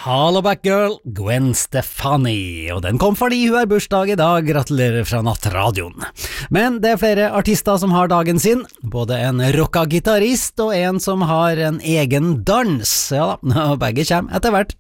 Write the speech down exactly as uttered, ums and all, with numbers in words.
Hallo backgirl, Gwen Stefani, og den kom fordi hun har bursdag i dag, gratulerer fra Nattradioen. Men det er flere artister som har dagen sin, både en rocka gitarist og en som har en egen dans, ja da, begge kommer etter hvert.